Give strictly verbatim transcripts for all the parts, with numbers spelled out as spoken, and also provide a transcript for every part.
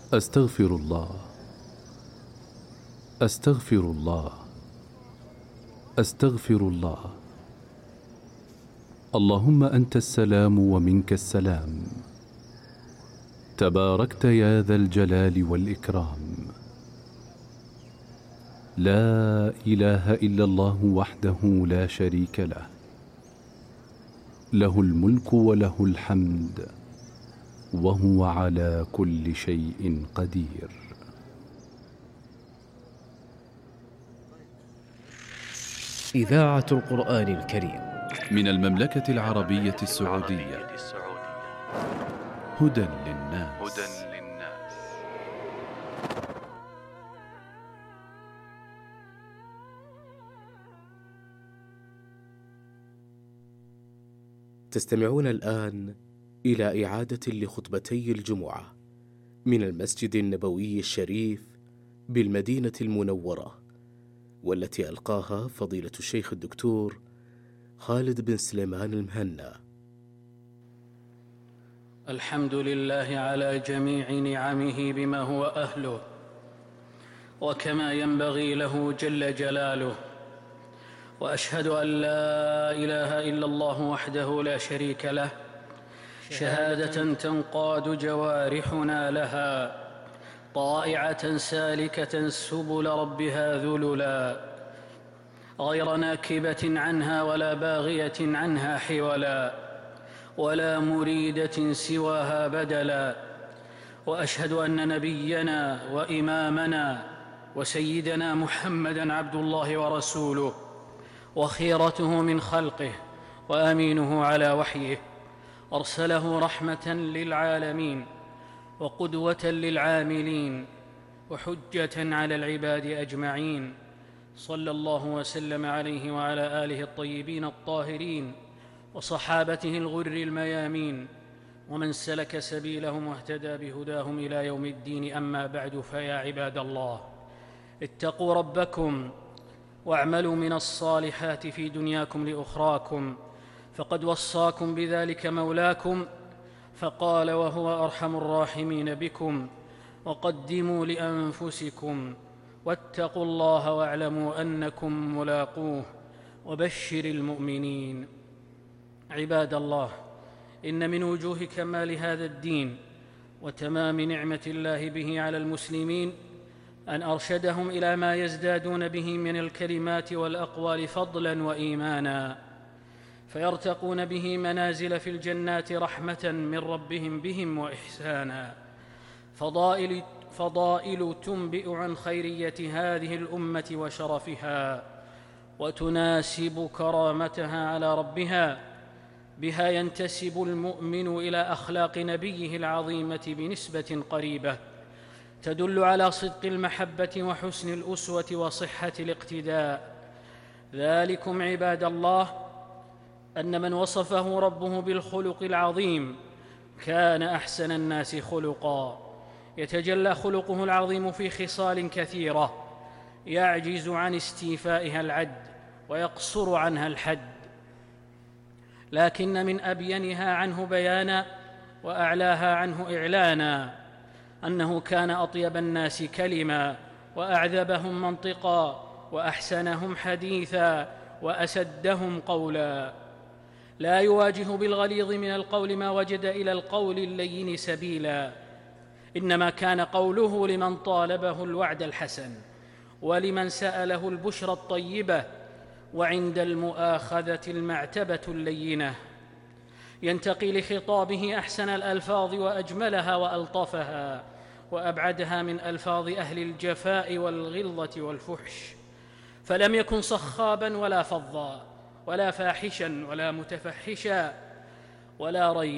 أستغفر الله، أستغفر الله، أستغفر الله. اللهم أنت السلام ومنك السلام، تباركت يا ذا الجلال والإكرام. لا إله إلا الله وحده لا شريك له، له الملك وله الحمد وهو على كل شيء قدير. إذاعة القرآن الكريم من المملكة العربية السعودية. هدى للناس. تستمعون الآن إلى إعادة لخطبتي الجمعة من المسجد النبوي الشريف بالمدينة المنورة، والتي ألقاها فضيلة الشيخ الدكتور خالد بن سليمان المهنا. الحمد لله على جميع نعمه بما هو أهله وكما ينبغي له جل جلاله، وأشهد أن لا إله إلا الله وحده لا شريك له شهادة تنقاد جوارحنا لها، طائعة سالكة سبل ربها ذللا، غير ناكبة عنها ولا باغية عنها حولا، ولا مريدة سواها بدلا. وأشهد أن نبينا وإمامنا وسيدنا محمدًا عبد الله ورسوله، وخيرته من خلقه، وأمينه على وحيه، أرسله رحمة للعالمين وقدوة للعاملين وحجة على العباد أجمعين، صلى الله وسلم عليه وعلى آله الطيبين الطاهرين وصحابته الغر الميامين ومن سلك سبيلهم واهتدى بهداهم إلى يوم الدين. أما بعد، فيا عباد الله، اتقوا ربكم واعملوا من الصالحات في دنياكم لأخراكم، فقد وصاكم بذلك مولاكم، فقال وهو أرحم الراحمين بكم: وقدموا لأنفسكم واتقوا الله واعلموا أنكم ملاقوه وبشر المؤمنين. عباد الله، إن من وجوه كمال هذا الدين وتمام نعمة الله به على المسلمين أن أرشدهم إلى ما يزدادون به من الكلمات والأقوال فضلاً وإيماناً، فيرتقون به منازل في الجنات رحمة من ربهم بهم وإحسانا. فضائل, فضائل تنبئ عن خيرية هذه الأمة وشرفها، وتناسب كرامتها على ربها. بها ينتسب المؤمن إلى أخلاق نبيه العظيمة بنسبة قريبة، تدل على صدق المحبة وحسن الأسوة وصحة الاقتداء. ذلكم عباد الله أن من وصفه ربه بالخلق العظيم كان أحسن الناس خلقا. يتجلى خلقه العظيم في خصال كثيرة يعجز عن استيفائها العد ويقصر عنها الحد، لكن من أبينها عنه بيانا وأعلاها عنه إعلانا أنه كان أطيب الناس كلما، وأعذبهم منطقا، وأحسنهم حديثا، وأسدهم قولا. لا يواجه بالغليظ من القول ما وجد إلى القول اللين سبيلا، إنما كان قوله لمن طالبه الوعد الحسن، ولمن سأله البشرى الطيبة، وعند المؤاخذة المعتبة اللينة. ينتقي لخطابه أحسن الألفاظ وأجملها وألطفها وأبعدها من ألفاظ أهل الجفاء والغلظة والفحش، فلم يكن صخابا ولا فظا ولا فاحشا ولا متفحشا ولا ريب.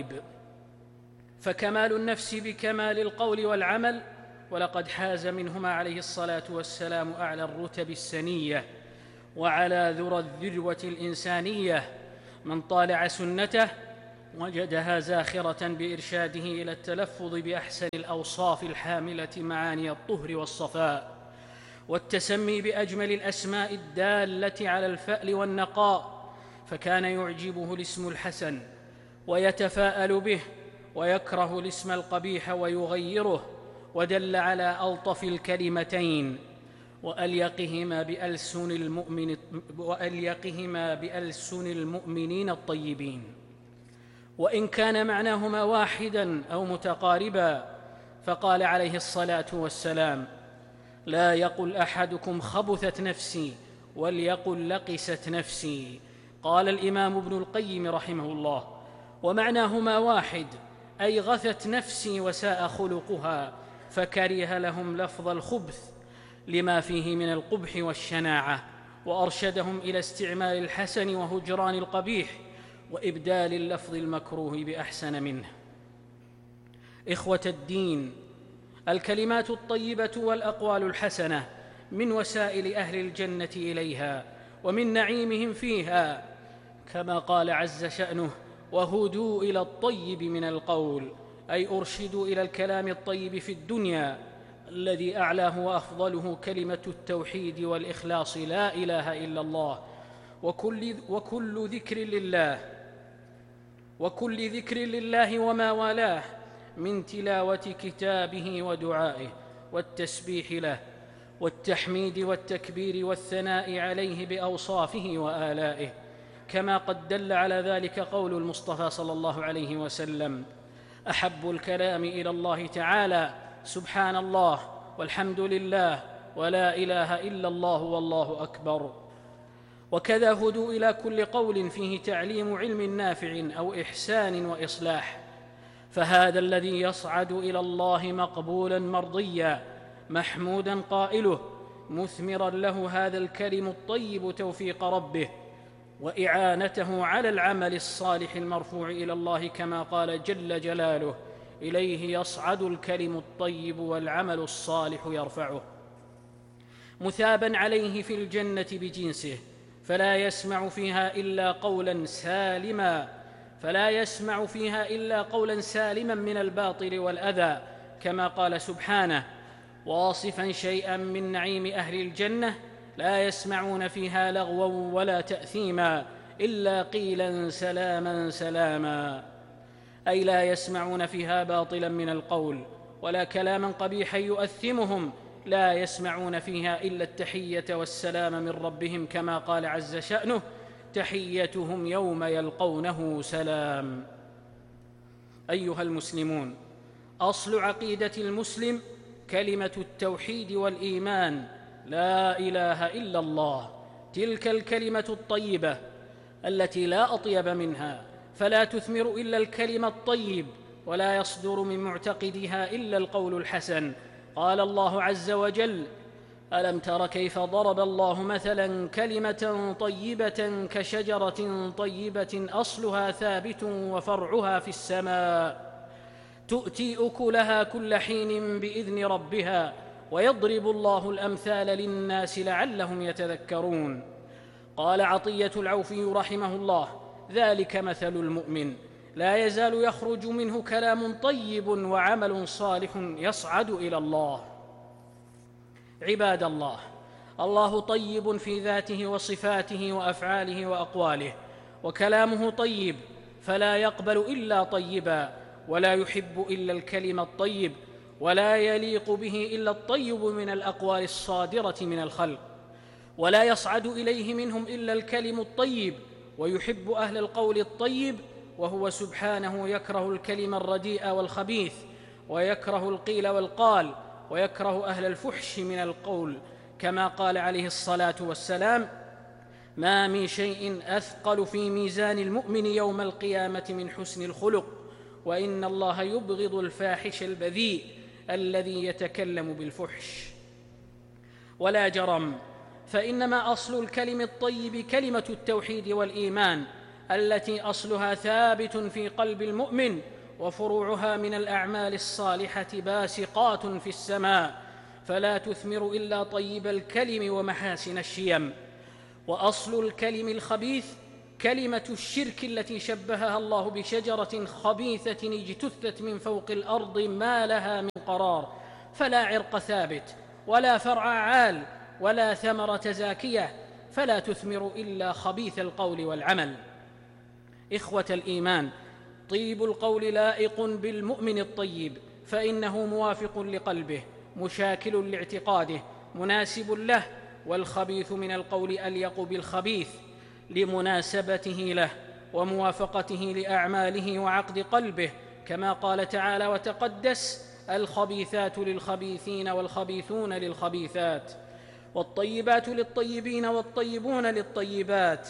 فكمال النفس بكمال القول والعمل، ولقد حاز منهما عليه الصلاة والسلام أعلى الرتب السنية وعلى ذرى الذروة الإنسانية. من طالع سنته وجدها زاخرة بإرشاده إلى التلفظ بأحسن الأوصاف الحاملة معاني الطهر والصفاء، والتسمي بأجمل الأسماء الدالة على الفأل والنقاء، فكان يعجبه الاسم الحسن ويتفاءل به، ويكره الاسم القبيح ويغيره، ودل على ألطف الكلمتين وأليقهما بألسن المؤمن وأليقهما بألسن المؤمنين الطيبين، وإن كان معناهما واحدا أو متقاربا. فقال عليه الصلاة والسلام: لا يقل أحدكم خبثت نفسي وليقل لقست نفسي. قال الإمام ابن القيم رحمه الله: ومعناهما واحد، أي غثت نفسي وساء خلقها، فكره لهم لفظ الخبث لما فيه من القبح والشناعة، وأرشدهم إلى استعمال الحسن وهجران القبيح وإبدال اللفظ المكروه بأحسن منه. إخوة الدين، الكلمات الطيبة والأقوال الحسنة من وسائل أهل الجنة إليها ومن نعيمهم فيها، كما قال عز شأنه: وهدوا إلى الطيب من القول، أي أرشدوا إلى الكلام الطيب في الدنيا الذي أعلاه وأفضله كلمة التوحيد والإخلاص، لا إله إلا الله، وكل, وكل ذكر لله وكل ذكر لله وما والاه من تلاوة كتابه ودعائه والتسبيح له والتحميد والتكبير والثناء عليه بأوصافه وآلائه، كما قد دل على ذلك قول المصطفى صلى الله عليه وسلم: أحب الكلام إلى الله تعالى سبحان الله والحمد لله ولا إله إلا الله والله أكبر. وكذا هدوا إلى كل قول فيه تعليم علم نافع أو إحسان وإصلاح، فهذا الذي يصعد إلى الله مقبولا مرضيا محمودا قائله، مثمرا له هذا الكلم الطيب توفيق ربه وإعانته على العمل الصالح المرفوع إلى الله، كما قال جل جلاله: إليه يصعد الكلم الطيب والعمل الصالح يرفعه، مثابا عليه في الجنة بجنسه، فلا يسمع فيها إلا قولا سالما فلا يسمع فيها إلا قولا سالما من الباطل والأذى، كما قال سبحانه واصفا شيئا من نعيم أهل الجنة: لا يسمعون فيها لغوا ولا تأثيما إلا قيلا سلاما سلاما، أي لا يسمعون فيها باطلا من القول ولا كلاما قبيحا يؤثمهم، لا يسمعون فيها إلا التحية والسلام من ربهم، كما قال عز شأنه: تحيتهم يوم يلقونه سلام. أيها المسلمون، أصل عقيدة المسلم كلمة التوحيد والإيمان، لا إله إلا الله، تلك الكلمة الطيبة التي لا أطيب منها، فلا تثمر إلا الكلم الطيب، ولا يصدر من معتقدها إلا القول الحسن. قال الله عز وجل: ألم تر كيف ضرب الله مثلا كلمة طيبة كشجرة طيبة أصلها ثابت وفرعها في السماء تؤتي أكلها كل حين بإذن ربها ويضرب الله الأمثال للناس لعلهم يتذكرون. قال عطية العوفي رحمه الله: ذلك مثل المؤمن، لا يزال يخرج منه كلام طيب وعمل صالح يصعد إلى الله. عباد الله، الله طيب في ذاته وصفاته وأفعاله وأقواله، وكلامه طيب فلا يقبل إلا طيبا، ولا يحب إلا الكلم الطيب، ولا يليق به إلا الطيب من الأقوال الصادرة من الخلق، ولا يصعد إليه منهم إلا الكلم الطيب، ويحب أهل القول الطيب، وهو سبحانه يكره الكلم الرديء والخبيث، ويكره القيل والقال، ويكره أهل الفحش من القول، كما قال عليه الصلاة والسلام: ما من شيء أثقل في ميزان المؤمن يوم القيامة من حسن الخلق، وإن الله يبغض الفاحش البذيء الذي يتكلم بالفحش. ولا جرم، فإنما أصل الكلم الطيب كلمة التوحيد والإيمان، التي أصلها ثابت في قلب المؤمن، وفروعها من الأعمال الصالحة باسقات في السماء، فلا تثمر إلا طيب الكلم ومحاسن الشيم. وأصل الكلم الخبيث كلمة الشرك التي شبهها الله بشجرة خبيثة اجتثت من فوق الأرض ما لها من قرار، فلا عرق ثابت ولا فرع عال ولا ثمرة زاكية، فلا تثمر إلا خبيث القول والعمل. إخوة الإيمان، طيب القول لائق بالمؤمن الطيب، فإنه موافق لقلبه مشاكل لاعتقاده مناسب له، والخبيث من القول أليق بالخبيث لمناسبته له وموافقته لأعماله وعقد قلبه، كما قال تعالى وتقدس: الخبيثات للخبيثين والخبيثون للخبيثات، والطيبات للطيبين والطيبون للطيبات،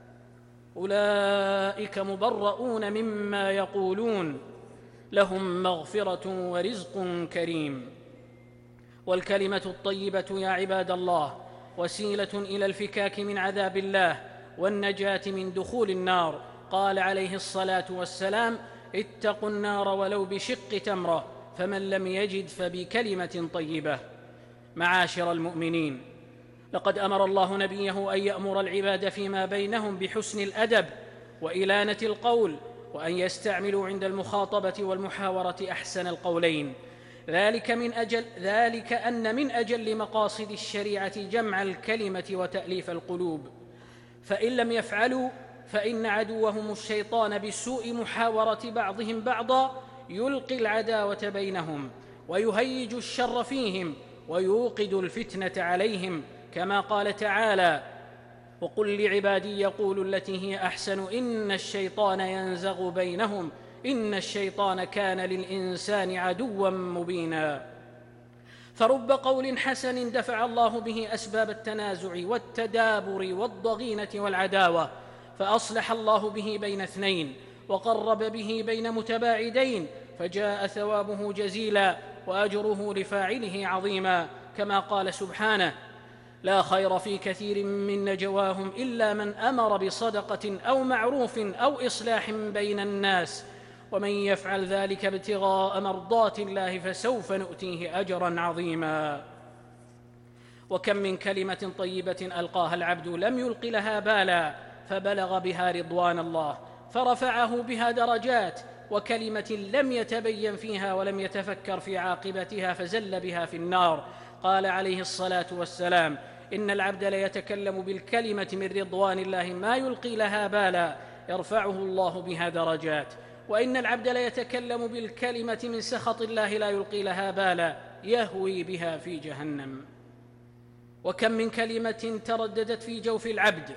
أولئك مبرؤون مما يقولون، لهم مغفرة ورزق كريم. والكلمة الطيبة يا عباد الله وسيلة إلى الفكاك من عذاب الله والنجاة من دخول النار. قال عليه الصلاة والسلام: اتقوا النار ولو بشق تمرة، فمن لم يجد فبكلمة طيبة. معاشر المؤمنين، لقد أمر الله نبيه أن يأمر العباد فيما بينهم بحسن الأدب وإلانة القول، وأن يستعملوا عند المخاطبة والمحاورة أحسن القولين، ذلك من أجل ذلك أن من أجل مقاصد الشريعة جمع الكلمة وتأليف القلوب، فإن لم يفعلوا فإن عدوهم الشيطان بسوء محاورة بعضهم بعضا يلقي العداوة بينهم ويهيج الشر فيهم ويوقد الفتنة عليهم، كما قال تعالى: وقل لعبادي يقولوا التي هي أحسن إن الشيطان ينزغ بينهم إن الشيطان كان للإنسان عدوا مبينا. فرب قول حسن دفع الله به أسباب التنازع والتدابر والضغينة والعداوة، فأصلح الله به بين اثنين وقرب به بين متباعدين، فجاء ثوابه جزيلا وأجره لفاعله عظيما، كما قال سبحانه: لا خير في كثير من نجواهم إلا من أمر بصدقة أو معروف أو إصلاح بين الناس، ومن يفعل ذلك ابتغاء مرضات الله فسوف نؤتيه أجرا عظيما. وكم من كلمة طيبة ألقاها العبد لم يلق لها بالا فبلغ بها رضوان الله فرفعه بها درجات، وكلمة لم يتبين فيها ولم يتفكر في عاقبتها فزل بها في النار. قال عليه الصلاة والسلام: إن العبد ليتكلم بالكلمة من رضوان الله ما يلقي لها بالا يرفعه الله بها درجات، وإن العبد ليتكلم بالكلمة من سخط الله لا يلقي لها بالا يهوي بها في جهنم. وكم من كلمة ترددت في جوف العبد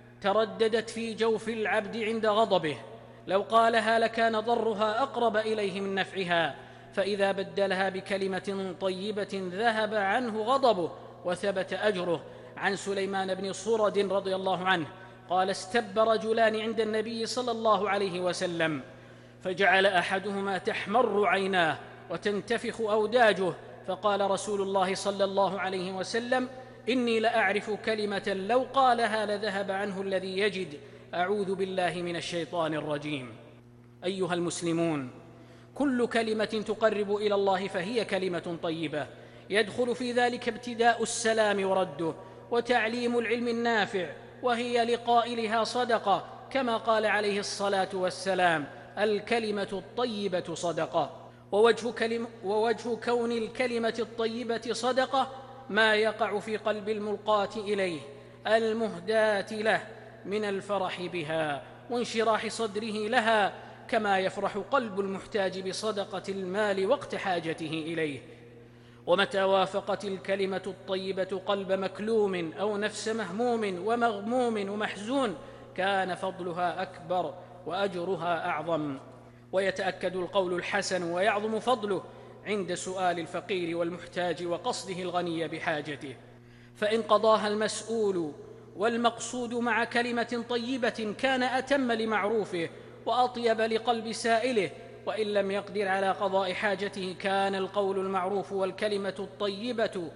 ترددت في جوف العبد عند غضبه، لو قالها لكان ضرها أقرب إليه من نفعها، فإذا بدلها بكلمة طيبة ذهب عنه غضبه وثبت أجره. عن سليمان بن صرد رضي الله عنه قال: استب رجلان عند النبي صلى الله عليه وسلم، فجعل أحدهما تحمر عيناه وتنتفخ أوداجه، فقال رسول الله صلى الله عليه وسلم: إني لأعرف كلمة لو قالها لذهب عنه الذي يجد، أعوذ بالله من الشيطان الرجيم. أيها المسلمون، كل كلمة تقرب إلى الله فهي كلمة طيبة، يدخل في ذلك ابتداء السلام ورده، وتعليم العلم النافع، وهي لقائلها صدقة، كما قال عليه الصلاة والسلام: الكلمة الطيبة صدقة. ووجه, كلم ووجه كون الكلمة الطيبة صدقة ما يقع في قلب الملقاة إليه المهداة له من الفرح بها وانشراح صدره لها، كما يفرح قلب المحتاج بصدقة المال وقت حاجته إليه. ومتى وافقت الكلمة الطيبة قلب مكلوم أو نفس مهموم ومغموم ومحزون كان فضلها أكبر وأجرها أعظم، ويتأكد القول الحسن ويعظم فضله عند سؤال الفقير والمحتاج وقصده الغني بحاجته، فإن قضاها المسؤول والمقصود مع كلمة طيبة كان أتم لمعروفه وأطيب لقلب سائله، وإن لم يقدر على قضاء حاجته كان القول المعروف والكلمة الطيبة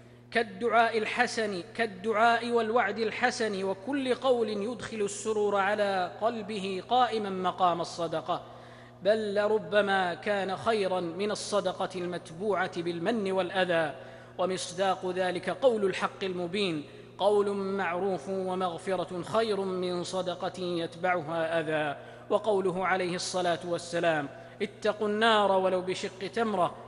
كالدعاء الحسن كالدعاء والوعد الحسن، وكل قول يدخل السرور على قلبه قائما مقام الصدقة، بل لربما كان خيرا من الصدقة المتبوعة بالمن والأذى. ومصداق ذلك قول الحق المبين: قول معروف ومغفرة خير من صدقة يتبعها أذى. وقوله عليه الصلاة والسلام: اتقوا النار ولو بشق تمرة،